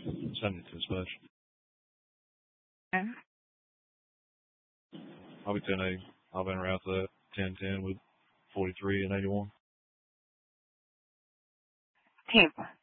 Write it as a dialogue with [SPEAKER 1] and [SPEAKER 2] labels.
[SPEAKER 1] 72 special.
[SPEAKER 2] Okay.
[SPEAKER 1] I'll be 1080. I'll be around to that 1010 with 43 and 81.
[SPEAKER 2] Tampa.